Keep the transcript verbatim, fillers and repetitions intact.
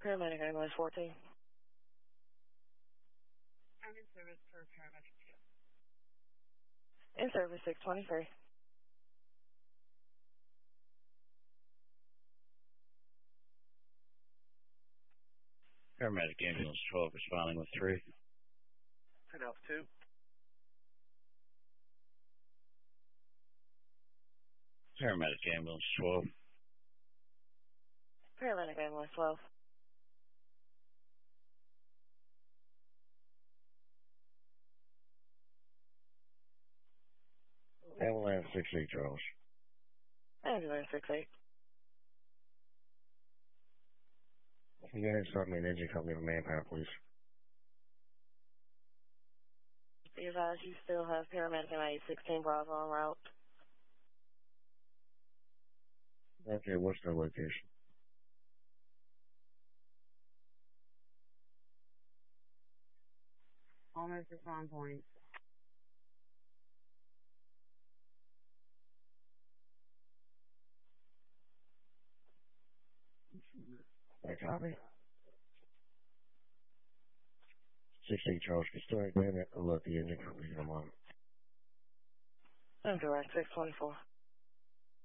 Paramedic ambulance fourteen. I'm in service for paramedic two. In service six twenty-three. Paramedic ambulance twelve responding with three. ten Alpha two. Paramedic ambulance twelve. Paramedic ambulance twelve. Ambulance six eight, Charles. Ambulance six eight. Can you go ahead and start me an engine company with manpower, please? Be advised you still have paramedic M A sixteen Bravo en route. Okay, what's their location? Almost respawn point. I copy. six eight, Charles. Can you still go ahead and alert the engine company? Come on. I'm direct six twenty-four.